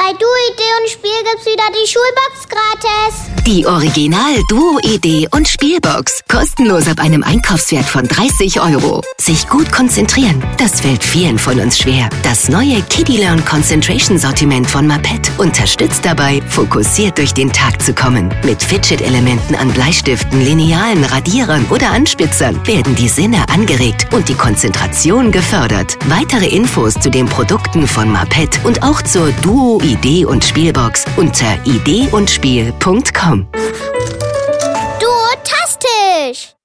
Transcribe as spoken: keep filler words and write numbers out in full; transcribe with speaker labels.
Speaker 1: Bei Duo, Idee und Spiel gibt's wieder die Schulbox gratis.
Speaker 2: Die Original Duo, Idee und Spielbox. Kostenlos ab einem Einkaufswert von dreißig Euro. Sich gut konzentrieren, das fällt vielen von uns schwer. Das neue Kiddie Learn Concentration Sortiment von Maped unterstützt dabei, fokussiert durch den Tag zu kommen. Mit Fidget-Elementen an Bleistiften, Linealen, Radierern oder Anspitzern werden die Sinne angeregt und die Konzentration gefördert. Weitere Infos zu den Produkten von Maped und auch zur Duo, Idee und Spielbox unter idee und spiel punkt com.
Speaker 1: Duo-tastisch!